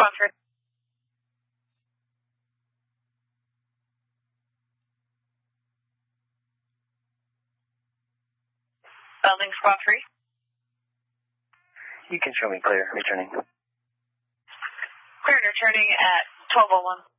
Squad 3. Link Squad 3. You can show me clear, returning. Clear and returning at 12:01.